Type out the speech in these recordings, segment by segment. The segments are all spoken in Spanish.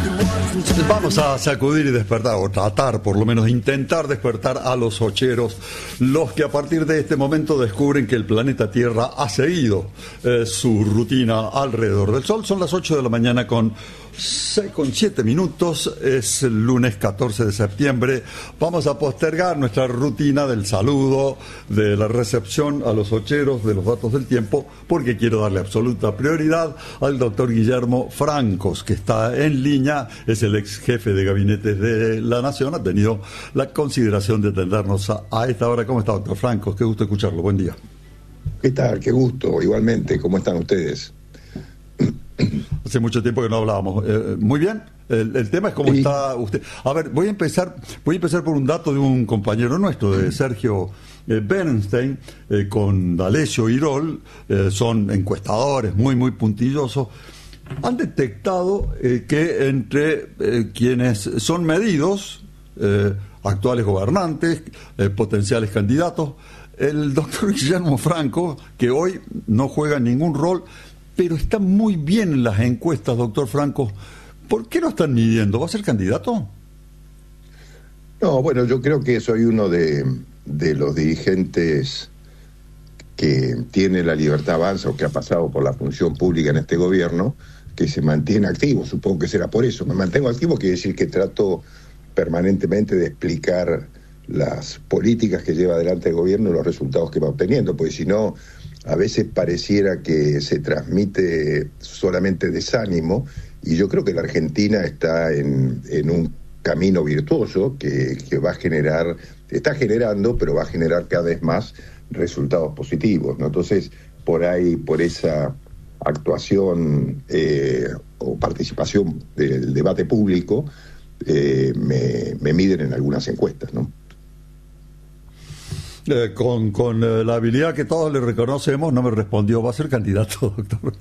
Vamos a sacudir y despertar, o tratar por lo menos, intentar despertar a los ocheros, los que a partir de este momento descubren que el planeta Tierra ha seguido su rutina alrededor del Sol. Son las 8 de la mañana con 7 minutos, es el lunes 14 de septiembre. Vamos a postergar nuestra rutina del saludo, de la recepción a los ocheros, de los datos del tiempo, porque quiero darle absoluta prioridad al doctor Guillermo Francos, que está en línea, es el ex jefe de gabinetes de la Nación, ha tenido la consideración de atendernos a esta hora. ¿Cómo está, doctor Francos? Qué gusto escucharlo, buen día. ¿Qué tal? Qué gusto, igualmente, ¿cómo están ustedes? Hace mucho tiempo que no hablábamos. Muy bien. El tema es cómo está usted. A ver, voy a empezar por un dato de un compañero nuestro, de Sergio Bernstein, con D'Alessio Irol. Son encuestadores muy puntillosos. Han detectado que entre quienes son medidos, actuales gobernantes, potenciales candidatos, el doctor Guillermo Franco, que hoy no juega ningún rol, pero está muy bien en las encuestas, doctor Franco. ¿Por qué lo están midiendo? ¿Va a ser candidato? No, bueno, yo creo que soy uno de los dirigentes que tiene la Libertad Avanza o que ha pasado por la función pública en este gobierno, que se mantiene activo. Supongo que será por eso. Me mantengo activo quiere decir que trato permanentemente de explicar las políticas que lleva adelante el gobierno y los resultados que va obteniendo, porque si no, a veces pareciera que se transmite solamente desánimo, y yo creo que la Argentina está en un camino virtuoso que va a generar, está generando, pero va a generar cada vez más resultados positivos, ¿no? Entonces, por ahí, por esa actuación o participación del debate público, me miden en algunas encuestas, ¿no? Con la habilidad que todos le reconocemos, no me respondió. ¿Va a ser candidato, doctor?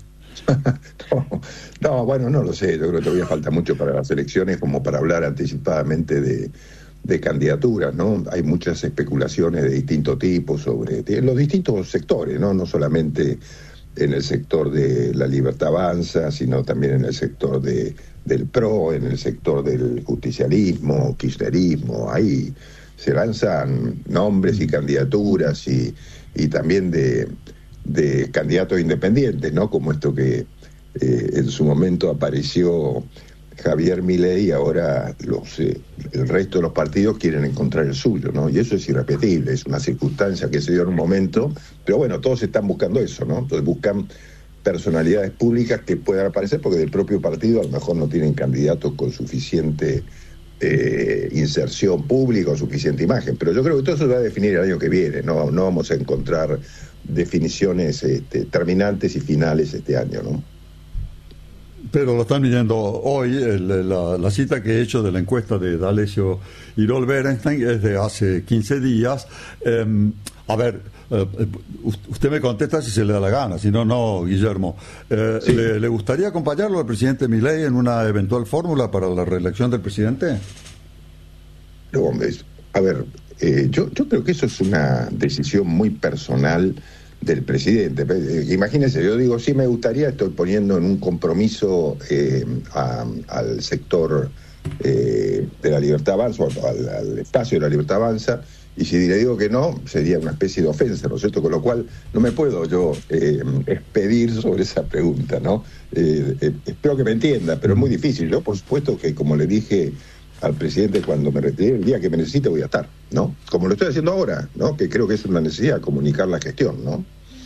No, bueno, no lo sé. Yo creo que todavía falta mucho para las elecciones como para hablar anticipadamente de candidaturas, ¿no? Hay muchas especulaciones de distinto tipo sobre los distintos sectores, ¿no? No solamente en el sector de la Libertad Avanza, sino también en el sector del PRO, en el sector del justicialismo, kirchnerismo. Ahí se lanzan nombres y candidaturas y también de candidatos independientes, ¿no? Como esto que en su momento apareció Javier Milei, y ahora el resto de los partidos quieren encontrar el suyo, ¿no? Y eso es irrepetible, es una circunstancia que se dio en un momento, pero bueno, todos están buscando eso, ¿no? Entonces buscan personalidades públicas que puedan aparecer, porque del propio partido a lo mejor no tienen candidatos con suficiente inserción pública o suficiente imagen, pero yo creo que todo eso se va a definir el año que viene. No vamos a encontrar definiciones terminantes y finales este año, ¿no? Pero lo están midiendo hoy. La cita que he hecho de la encuesta de D'Alessio Irol Bernstein es de hace 15 días. A ver, usted me contesta si se le da la gana, si no, no, Guillermo. Sí. ¿Le gustaría acompañarlo al presidente Milei en una eventual fórmula para la reelección del presidente? No, a ver, yo creo que eso es una decisión muy personal del presidente. Imagínense, yo digo, sí me gustaría, estoy poniendo en un compromiso al sector de la Libertad Avanza, al espacio de la Libertad Avanza, y si le digo que no, sería una especie de ofensa, ¿no es cierto? Con lo cual no me puedo yo expedir sobre esa pregunta, ¿no? Espero que me entienda, pero es muy difícil. Yo, por supuesto, que como le dije al presidente cuando me retiré, el día que me necesite voy a estar, ¿no? Como lo estoy haciendo ahora, ¿no? Que creo que es una necesidad, comunicar la gestión, ¿no?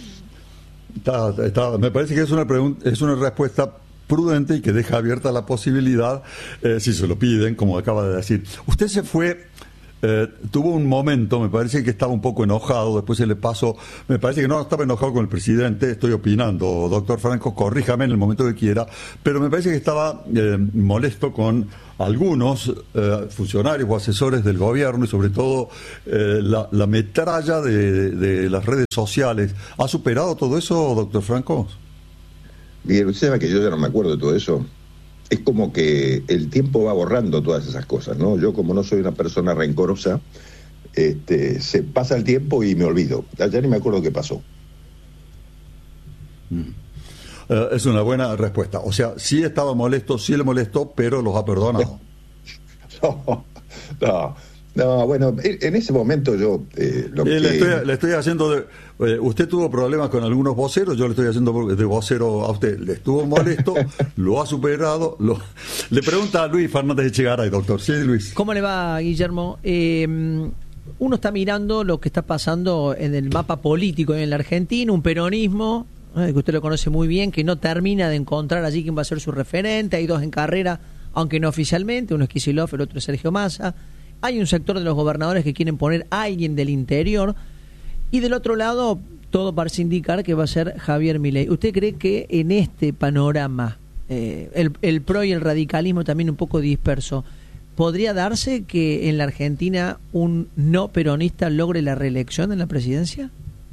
Me parece que es una respuesta prudente y que deja abierta la posibilidad, si se lo piden, como acaba de decir. Usted se fue, tuvo un momento, me parece que estaba un poco enojado, después se le pasó, me parece que no estaba enojado con el presidente, estoy opinando, doctor Franco, corríjame en el momento que quiera, pero me parece que estaba molesto con algunos funcionarios o asesores del gobierno, y sobre todo la metralla de las redes sociales. ¿Ha superado todo eso, doctor Franco? Bien, usted sabe que yo ya no me acuerdo de todo eso. Es como que el tiempo va borrando todas esas cosas, ¿no? Yo, como no soy una persona rencorosa, se pasa el tiempo y me olvido. Ya ni me acuerdo qué pasó. Es una buena respuesta. O sea, sí estaba molesto, sí le molestó, pero los ha perdonado. No, bueno, en ese momento yo... le estoy haciendo... usted tuvo problemas con algunos voceros, yo le estoy haciendo de vocero a usted. Le estuvo molesto, lo ha superado. Le pregunta a Luis Fernández Echegaray, doctor. Sí, Luis. ¿Cómo le va, Guillermo? Uno está mirando lo que está pasando en el mapa político en la Argentina, un peronismo, que usted lo conoce muy bien, que no termina de encontrar allí quién va a ser su referente. Hay dos en carrera, aunque no oficialmente, uno es Kicillof, el otro es Sergio Massa. Hay un sector de los gobernadores que quieren poner a alguien del interior, y del otro lado todo parece indicar que va a ser Javier Milei. ¿Usted cree que en este panorama, el PRO y el radicalismo también un poco disperso, podría darse que en la Argentina un no peronista logre la reelección en la presidencia?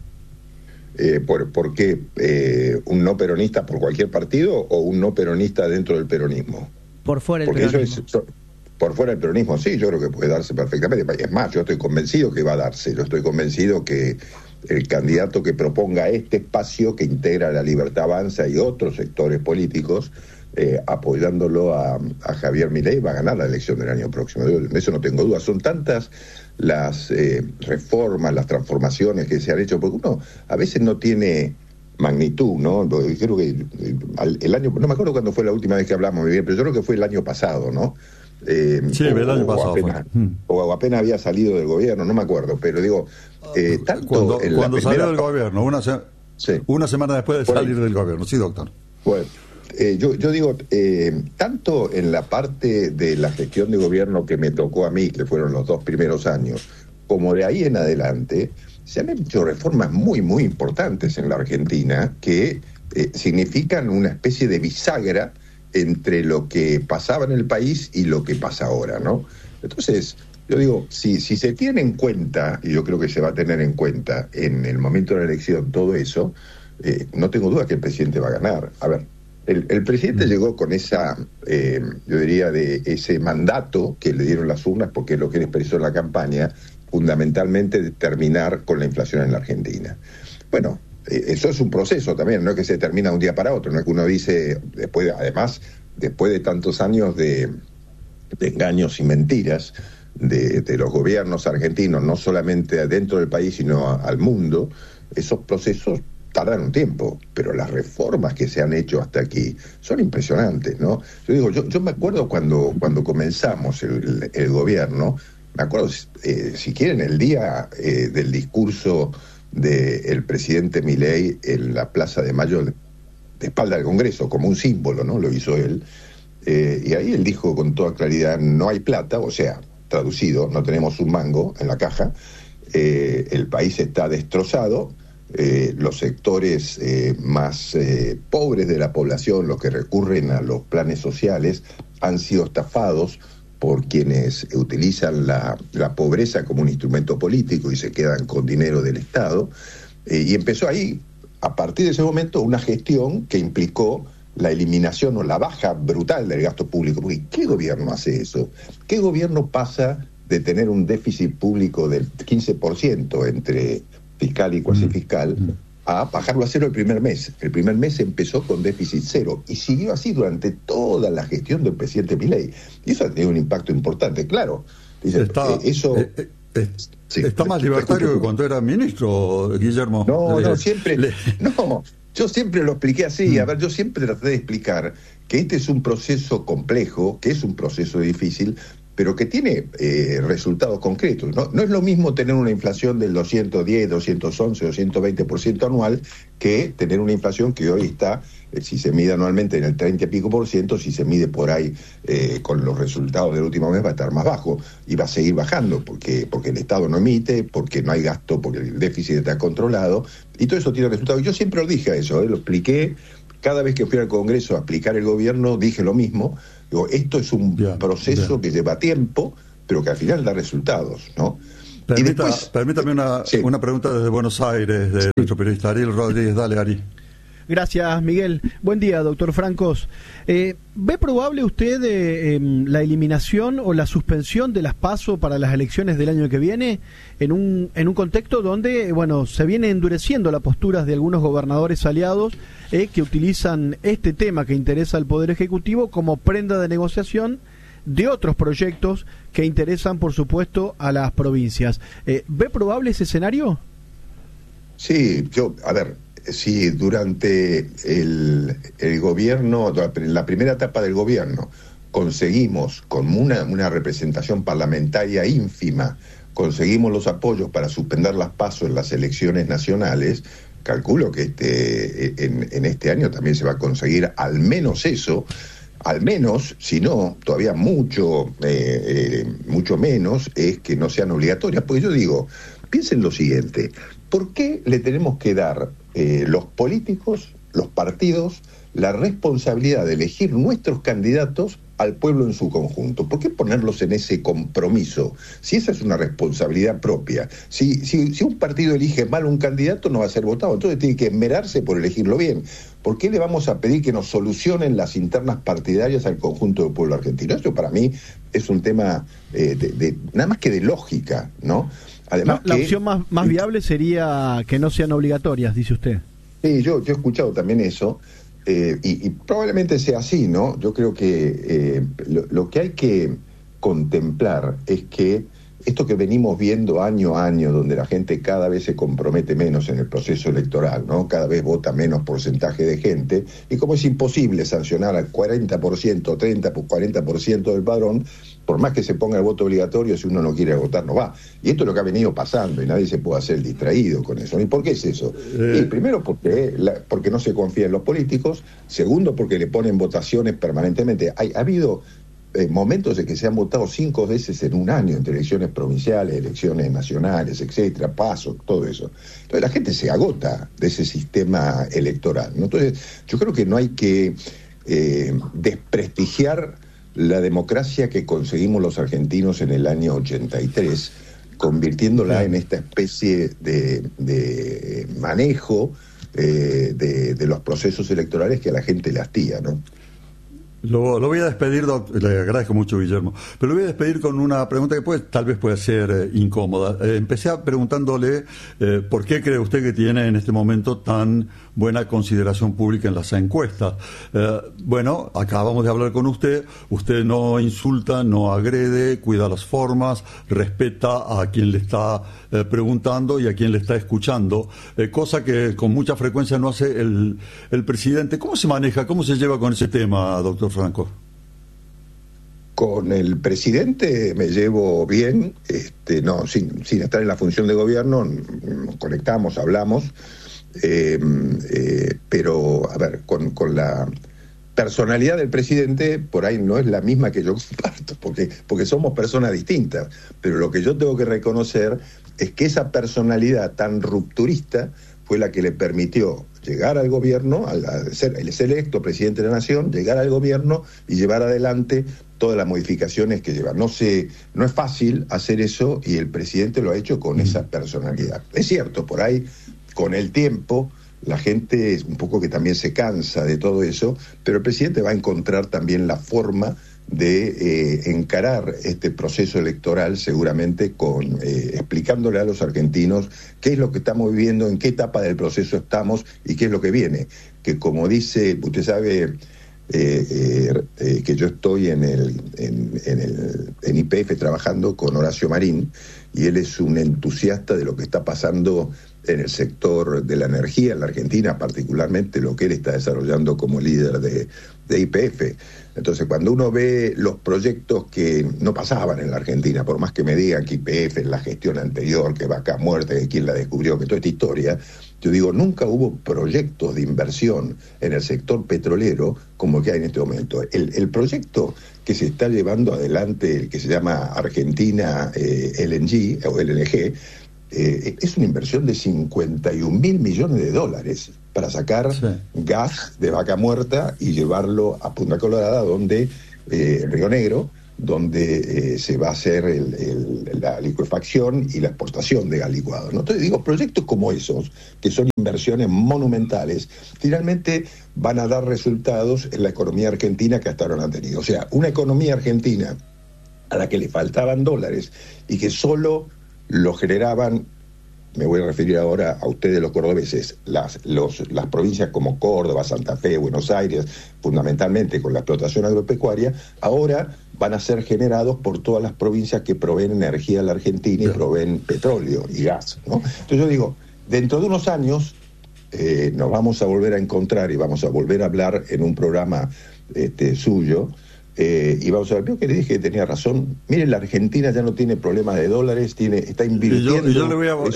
¿Por qué? ¿Un no peronista por cualquier partido o un no peronista dentro del peronismo? Por fuera del peronismo. Por fuera del peronismo, sí, yo creo que puede darse perfectamente. Es más, yo estoy convencido que va a darse. Yo estoy convencido que el candidato que proponga este espacio que integra la Libertad Avanza y otros sectores políticos, apoyándolo a Javier Milei, va a ganar la elección del año próximo. Yo, de eso no tengo dudas. Son tantas las reformas, las transformaciones que se han hecho, porque uno a veces no tiene magnitud, ¿no? Creo que el año, no me acuerdo cuándo fue la última vez que hablamos, pero yo creo que fue el año pasado, ¿no? Sí, el año pasado o apenas había salido del gobierno, no me acuerdo, pero digo, tanto cuando salió del gobierno, una semana después de salir del gobierno, sí, doctor. Bueno, yo digo, tanto en la parte de la gestión de gobierno que me tocó a mí, que fueron los 2 primeros años, como de ahí en adelante, se han hecho reformas muy, muy importantes en la Argentina que significan una especie de bisagra entre lo que pasaba en el país y lo que pasa ahora, ¿no? Entonces, yo digo, si se tiene en cuenta, y yo creo que se va a tener en cuenta en el momento de la elección todo eso, no tengo duda que el presidente va a ganar. A ver, el presidente llegó con esa, yo diría, de ese mandato que le dieron las urnas, porque lo que él expresó en la campaña, fundamentalmente de terminar con la inflación en la Argentina. Bueno, eso es un proceso también, no es que se termina de un día para otro, no es que uno dice, después de tantos años de engaños y mentiras de los gobiernos argentinos, no solamente dentro del país, sino al mundo, esos procesos tardan un tiempo, pero las reformas que se han hecho hasta aquí son impresionantes, ¿no? Yo digo, yo me acuerdo cuando comenzamos el gobierno, me acuerdo, si quieren, el día del discurso del presidente Milei en la Plaza de Mayo, de espalda del Congreso, como un símbolo, ¿no? Lo hizo él. Y ahí él dijo con toda claridad, no hay plata, o sea, traducido, no tenemos un mango en la caja, el país está destrozado, los sectores más pobres de la población, los que recurren a los planes sociales, han sido estafados por quienes utilizan la pobreza como un instrumento político y se quedan con dinero del Estado. Y empezó ahí, a partir de ese momento, una gestión que implicó la eliminación o la baja brutal del gasto público. Porque ¿qué gobierno hace eso? ¿Qué gobierno pasa de tener un déficit público del 15% entre fiscal y cuasi fiscal a bajarlo a cero el primer mes? El primer mes empezó con déficit cero y siguió así durante toda la gestión del presidente Milei. Y eso ha tenido un impacto importante, claro. Dice, está más libertario que cuando era ministro, Guillermo. Yo siempre lo expliqué así. A ver, yo siempre traté de explicar que este es un proceso complejo, que es un proceso difícil, pero que tiene resultados concretos, ¿no? No es lo mismo tener una inflación del 210, 211 o 120% anual que tener una inflación que hoy está, si se mide anualmente, en el 30 y pico %, si se mide por ahí con los resultados del último mes va a estar más bajo y va a seguir bajando porque el Estado no emite, porque no hay gasto, porque el déficit está controlado y todo eso tiene resultados. Yo siempre lo dije a eso, lo expliqué. Cada vez que fui al Congreso a explicar el gobierno, dije lo mismo. Digo, esto es un proceso que lleva tiempo, pero que al final da resultados, ¿no? Permítame una pregunta desde Buenos Aires, de nuestro periodista Ariel Rodríguez. Dale, Ari. Gracias, Miguel. Buen día, doctor Francos. ¿Ve probable usted la eliminación o la suspensión de las PASO para las elecciones del año que viene en un contexto donde, bueno, se viene endureciendo las posturas de algunos gobernadores aliados que utilizan este tema que interesa al Poder Ejecutivo como prenda de negociación de otros proyectos que interesan, por supuesto, a las provincias? ¿Ve probable ese escenario? Sí, si durante el gobierno, la primera etapa del gobierno, conseguimos con una representación parlamentaria ínfima, conseguimos los apoyos para suspender las PASO en las elecciones nacionales, calculo que en este año también se va a conseguir al menos eso, al menos, si no, todavía mucho menos, es que no sean obligatorias. Porque yo digo, piensen lo siguiente, ¿por qué le tenemos que dar los políticos, los partidos, la responsabilidad de elegir nuestros candidatos al pueblo en su conjunto? ¿Por qué ponerlos en ese compromiso? Si esa es una responsabilidad propia. Si un partido elige mal un candidato, no va a ser votado. Entonces tiene que esmerarse por elegirlo bien. ¿Por qué le vamos a pedir que nos solucionen las internas partidarias al conjunto del pueblo argentino? Eso para mí es un tema nada más que de lógica, ¿no? Además, la opción más viable sería que no sean obligatorias, dice usted. Sí, yo he escuchado también eso, y probablemente sea así, ¿no? Yo creo que lo que hay que contemplar es que esto que venimos viendo año a año, donde la gente cada vez se compromete menos en el proceso electoral, ¿no? Cada vez vota menos porcentaje de gente, y como es imposible sancionar al 40%, 40% del padrón, por más que se ponga el voto obligatorio, si uno no quiere votar, no va. Y esto es lo que ha venido pasando, y nadie se puede hacer distraído con eso. ¿Y por qué es eso? Y primero, porque no se confía en los políticos. Segundo, porque le ponen votaciones permanentemente. Ha habido momentos en que se han votado 5 veces en un año, entre elecciones provinciales, elecciones nacionales, etcétera, PASO, todo eso. Entonces la gente se agota de ese sistema electoral, ¿no? Entonces yo creo que no hay que desprestigiar la democracia que conseguimos los argentinos en el año 83, convirtiéndola en esta especie de manejo de los procesos electorales que a la gente le hastía, ¿no? Lo voy a despedir, le agradezco mucho, Guillermo, pero lo voy a despedir con una pregunta que tal vez pueda ser incómoda. Empecé preguntándole por qué cree usted que tiene en este momento tan buena consideración pública en las encuestas. Bueno, acabamos de hablar con usted no insulta, no agrede, cuida las formas, respeta a quien le está preguntando y a quien le está escuchando, cosa que con mucha frecuencia no hace el presidente. ¿Cómo se maneja, cómo se lleva con ese tema, doctor Franco? Con el presidente me llevo bien, no, sin estar en la función de gobierno, nos conectamos, hablamos, pero a ver, con la personalidad del presidente por ahí no es la misma que yo comparto, porque somos personas distintas, pero lo que yo tengo que reconocer es que esa personalidad tan rupturista fue la que le permitió llegar al gobierno, ser electo presidente de la Nación, llegar al gobierno y llevar adelante todas las modificaciones que lleva. No es fácil hacer eso, y el presidente lo ha hecho con esa personalidad. Es cierto, por ahí, con el tiempo, la gente es un poco que también se cansa de todo eso, pero el presidente va a encontrar también la forma de encarar este proceso electoral, seguramente explicándole a los argentinos qué es lo que estamos viviendo, en qué etapa del proceso estamos y qué es lo que viene. Que como dice, usted sabe que yo estoy en YPF trabajando con Horacio Marín, y él es un entusiasta de lo que está pasando en el sector de la energía en la Argentina, particularmente lo que él está desarrollando como líder de YPF. Entonces, cuando uno ve los proyectos que no pasaban en la Argentina, por más que me digan que YPF en la gestión anterior, que Vaca Muerta, que quién la descubrió, que toda esta historia, yo digo, nunca hubo proyectos de inversión en el sector petrolero como el que hay en este momento. El proyecto que se está llevando adelante, el que se llama Argentina LNG, o LNG, es una inversión de 51.000 millones de dólares para sacar gas de Vaca Muerta y llevarlo a Punta Colorada, donde en Río Negro, donde se va a hacer la licuefacción y la exportación de gas licuado, ¿no? Entonces digo, proyectos como esos, que son inversiones monumentales, finalmente van a dar resultados en la economía argentina que hasta ahora no han tenido. O sea, una economía argentina a la que le faltaban dólares y que solo lo generaban, me voy a referir ahora a ustedes los cordobeses, las provincias como Córdoba, Santa Fe, Buenos Aires, fundamentalmente con la explotación agropecuaria, ahora van a ser generados por todas las provincias que proveen energía a la Argentina y proveen petróleo y gas, ¿no? Entonces yo digo, dentro de unos años nos vamos a volver a encontrar y vamos a volver a hablar en un programa suyo, y vamos a ver, creo que le dije que tenía razón. Miren, la Argentina ya no tiene problemas de dólares, está invirtiendo. Y yo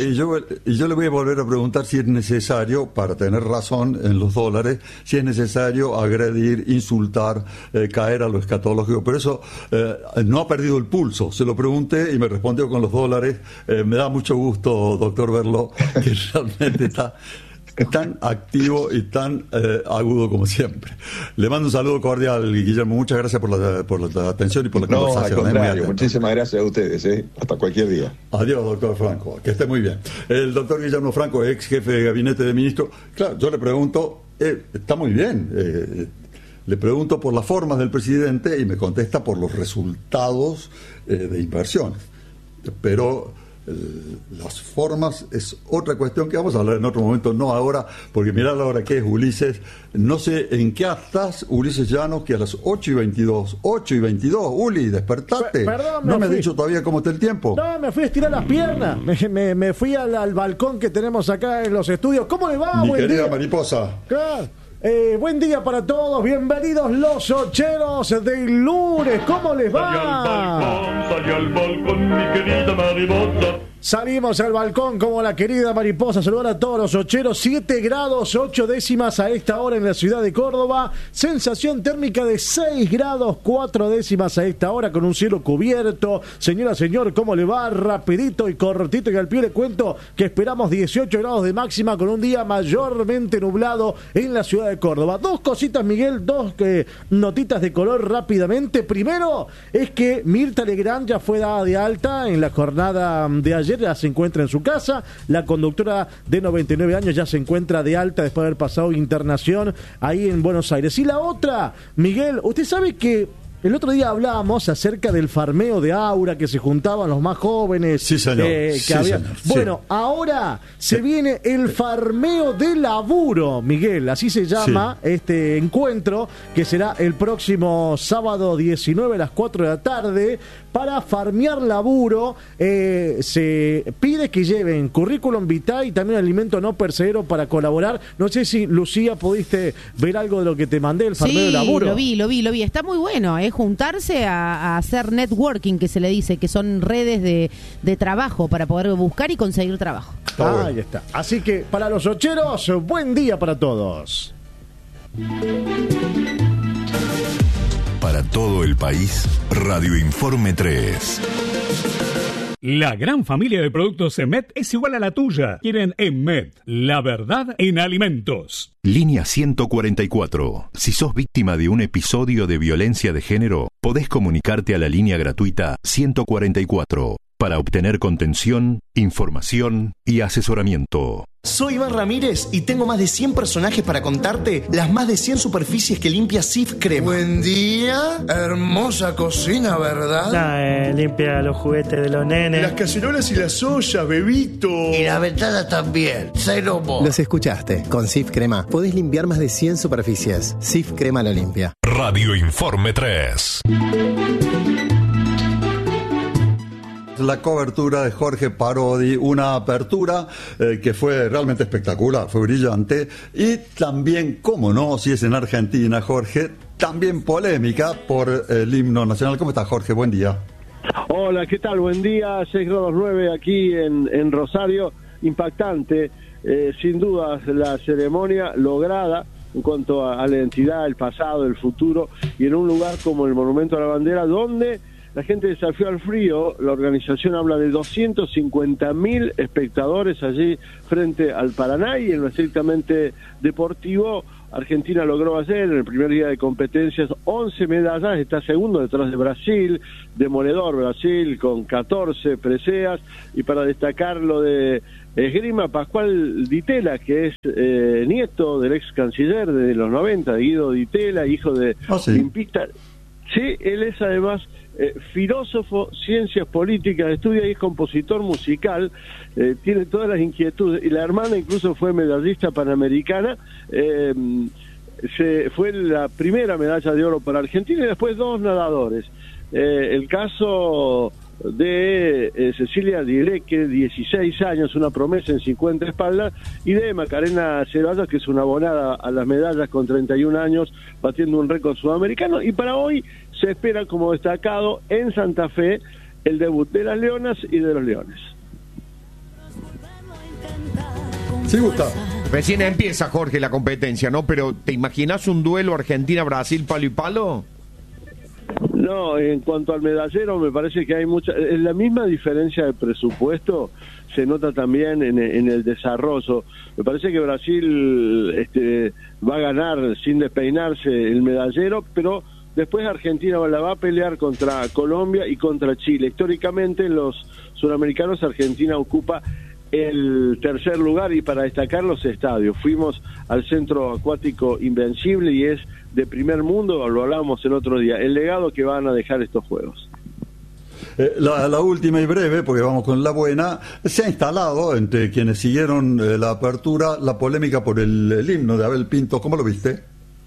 le voy a volver a preguntar si es necesario, para tener razón en los dólares, si es necesario agredir, insultar, caer a lo escatológico. Pero eso no ha perdido el pulso. Se lo pregunté y me respondió con los dólares. Me da mucho gusto, doctor, verlo, que realmente está tan activo y tan agudo como siempre. Le mando un saludo cordial, Guillermo. Muchas gracias por la atención y por la conversación. Al contrario, muchísimas gracias a ustedes. Hasta cualquier día. Adiós, doctor Franco. Que esté muy bien. El doctor Guillermo Franco, ex jefe de gabinete de ministro. Claro, yo le pregunto, está muy bien. Le pregunto por las formas del presidente y me contesta por los resultados de inversiones. Pero las formas es otra cuestión que vamos a hablar en otro momento, no ahora, porque mirá la hora que es, Ulises. No sé en qué estás, Ulises Llanos, que a las 8:22, Uli, despertate. Perdón, no me has dicho todavía cómo está el tiempo. No, me fui a estirar las piernas, me fui al balcón que tenemos acá en los estudios. ¿Cómo le va? Mi Buen querida día. mariposa. Claro. Buen día para todos, bienvenidos los ocheros del lunes, ¿cómo les va? Salí al balcón, mi querida mariposa. Salimos al balcón como la querida mariposa, saludar a todos los ocheros. 7 grados 8 décimas a esta hora en la ciudad de Córdoba, sensación térmica de 6 grados 4 décimas a esta hora con un cielo cubierto. Señora, señor, ¿cómo le va? Rapidito y cortito, y al pie le cuento que esperamos 18 grados de máxima con un día mayormente nublado en la ciudad de Córdoba. Dos cositas, Miguel, dos notitas de color rápidamente. Primero es que Mirta Legrand ya fue dada de alta en la jornada de ayer, ya se encuentra en su casa. La conductora de 99 años ya se encuentra de alta después de haber pasado internación ahí en Buenos Aires. Y la otra, Miguel, usted sabe que el otro día hablábamos acerca del farmeo de Aura, que se juntaban los más jóvenes. Sí, señor. Señor. Bueno, ahora se viene el farmeo de laburo, Miguel, así se llama este encuentro, que será el próximo sábado 19 a las 4 de la tarde. Para farmear laburo, se pide que lleven currículum vitae y también alimento no perecedero para colaborar. No sé si, Lucía, pudiste ver algo de lo que te mandé, el farmeo de laburo. Sí, lo vi. Está muy bueno, juntarse a hacer networking, que se le dice, que son redes de trabajo para poder buscar y conseguir trabajo. Ahí está. Así que para los ocheros, buen día para todos. Para todo el país, Radio Informe 3. La gran familia de productos Emet es igual a la tuya. Quieren Emet, la verdad en alimentos. Línea 144. Si sos víctima de un episodio de violencia de género, podés comunicarte a la línea gratuita 144 para obtener contención, información y asesoramiento. Soy Iván Ramírez y tengo más de 100 personajes para contarte las más de 100 superficies que limpia Cif Crema. Buen día, hermosa cocina, ¿verdad? Limpia los juguetes de los nenes. Las cacerolas y las ollas, bebito. Y la ventana también, cero mo. Los escuchaste, con Cif Crema podés limpiar más de 100 superficies. Cif Crema lo limpia. Radio Informe 3. La cobertura de Jorge Parodi, una apertura que fue realmente espectacular, fue brillante, y también, cómo no, si es en Argentina, Jorge, también polémica por el himno nacional. ¿Cómo estás, Jorge? Buen día. Hola, ¿qué tal? Buen día, 6 grados 9 aquí en Rosario, impactante, sin dudas la ceremonia lograda en cuanto a la identidad, el pasado, el futuro, y en un lugar como el Monumento a la Bandera, donde la gente desafió al frío. La organización habla de 250.000 espectadores allí frente al Paraná, y en lo estrictamente deportivo Argentina logró ayer, en el primer día de competencias, 11 medallas, está segundo detrás de Brasil, demoledor Brasil, con 14 preseas, y para destacar lo de esgrima, Pascual Di Tella, que es nieto del ex canciller de los 90, de Guido Di Tella, hijo de olimpista. Sí, él es además filósofo, ciencias políticas, estudia y es compositor musical, tiene todas las inquietudes, y la hermana incluso fue medallista panamericana, fue la primera medalla de oro para Argentina, y después 2 nadadores. El caso de Cecilia Dileque, 16 años, una promesa en 50 espaldas, y de Macarena Ceballos, que es una abonada a las medallas con 31 años, batiendo un récord sudamericano. Y para hoy se espera como destacado en Santa Fe el debut de las Leonas y de los Leones. Sí, Gustavo. Recién empieza, Jorge, la competencia, ¿no? Pero ¿te imaginas un duelo Argentina-Brasil palo y palo? No, en cuanto al medallero, me parece que hay la misma diferencia de presupuesto se nota también en el desarrollo. Me parece que Brasil va a ganar sin despeinarse el medallero, pero después Argentina la va a pelear contra Colombia y contra Chile. Históricamente en los sudamericanos Argentina ocupa el tercer lugar, y para destacar los estadios, fuimos al Centro Acuático Invencible y es de primer mundo, lo hablábamos el otro día, el legado que van a dejar estos Juegos. La última y breve, porque vamos con la buena, se ha instalado entre quienes siguieron la apertura la polémica por el himno de Abel Pintos. ¿Cómo lo viste?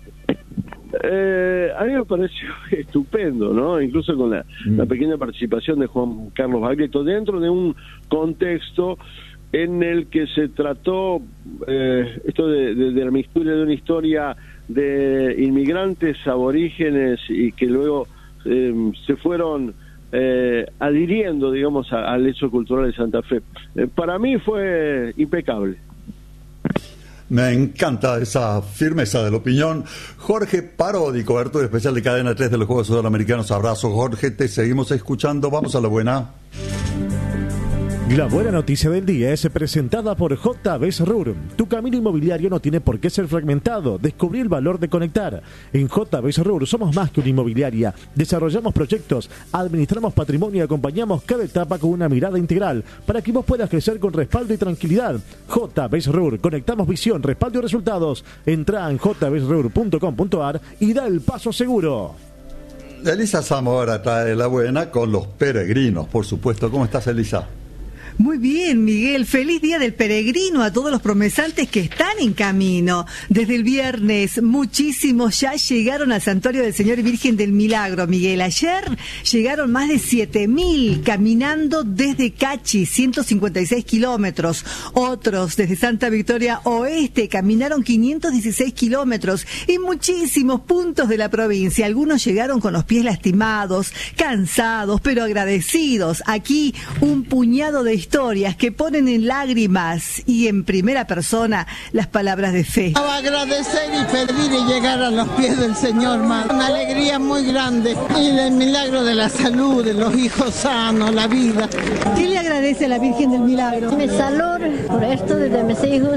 A mí me pareció estupendo, ¿no? Incluso con la pequeña participación de Juan Carlos Baglietto, dentro de un contexto en el que se trató esto de la mixtura de una historia de inmigrantes aborígenes y que luego se fueron adhiriendo, digamos, al hecho cultural de Santa Fe. Para mí fue impecable. Me encanta esa firmeza de la opinión. Jorge Parodi, cobertura especial de Cadena 3 de los Juegos Sudamericanos. Abrazo, Jorge, te seguimos escuchando. Vamos a la buena. La buena noticia del día es presentada por JB Srur. Tu camino inmobiliario no tiene por qué ser fragmentado. Descubrí el valor de conectar. En JB Srur somos más que una inmobiliaria. Desarrollamos proyectos, administramos patrimonio y acompañamos cada etapa con una mirada integral para que vos puedas crecer con respaldo y tranquilidad. JB Srur, conectamos visión, respaldo y resultados. Entra en jbsrur.com.ar y da el paso seguro. Elisa Zamora trae la buena con los peregrinos, por supuesto. ¿Cómo estás, Elisa? Muy bien, Miguel. Feliz Día del Peregrino a todos los promesantes que están en camino. Desde el viernes, muchísimos ya llegaron al Santuario del Señor y Virgen del Milagro, Miguel. Ayer llegaron más de 7.000 caminando desde Cachi, 156 kilómetros. Otros desde Santa Victoria Oeste caminaron 516 kilómetros en muchísimos puntos de la provincia. Algunos llegaron con los pies lastimados, cansados, pero agradecidos. Aquí un puñado de historias que ponen en lágrimas y en primera persona las palabras de fe. Agradecer y pedir y llegar a los pies del Señor, madre. Una alegría muy grande y del milagro de la salud, de los hijos sanos, la vida. ¿Qué le agradece a la Virgen del Milagro? Mi salud, por esto de mis hijos.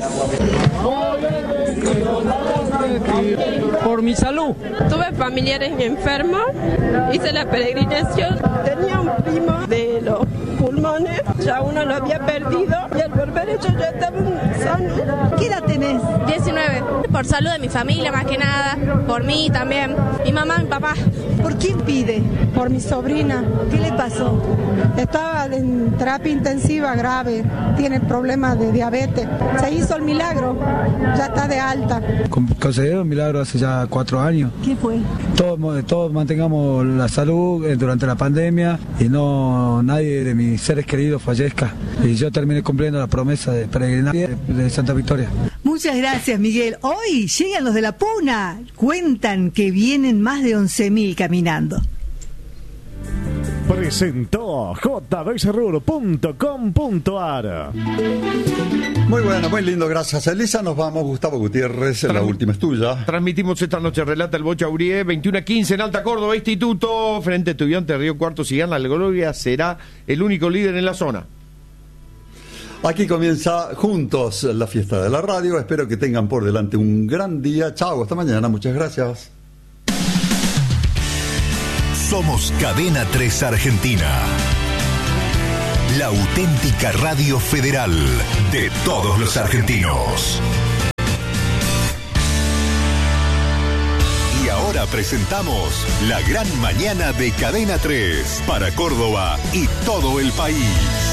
Por mi salud. Tuve familiares enfermos, hice la peregrinación, tenía un primo de los pulmones, ya uno lo había perdido y al volver yo ya estaba sano. ¿Qué edad tenés? 19. Por salud de mi familia más que nada, por mí también, mi mamá, mi papá. ¿Por quién pide? Por mi sobrina. ¿Qué le pasó? Estaba en terapia intensiva grave, tiene problemas de diabetes. Se hizo el milagro, ya está de alta. Conseguí un milagro hace ya 4 años. ¿Qué fue? Todos mantengamos la salud durante la pandemia y no nadie de mis seres queridos fallezca. Y yo terminé cumpliendo la promesa de peregrinar de Santa Victoria. Muchas gracias, Miguel. Hoy llegan los de la Puna. Cuentan que vienen más de 11.000 caminando. Presentó jbsrur.com.ar. Muy bueno, muy lindo, gracias, Elisa. Nos vamos, Gustavo Gutiérrez, la última es tuya. Transmitimos esta noche, relata el Bocha Urié, 21:15 en Alta Córdoba, Instituto, frente a Estudiantes Río Cuarto. Si gana la Gloria, será el único líder en la zona. Aquí comienza juntos la fiesta de la radio. Espero que tengan por delante un gran día. Chao, hasta mañana. Muchas gracias. Somos Cadena 3 Argentina. La auténtica radio federal de todos los argentinos. Y ahora presentamos la gran mañana de Cadena 3 para Córdoba y todo el país.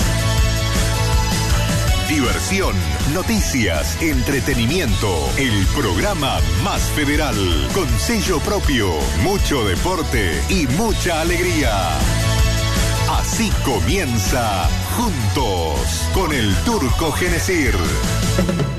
Diversión, noticias, entretenimiento, el programa más federal, con sello propio, mucho deporte y mucha alegría. Así comienza Juntos con el Turco Genesir.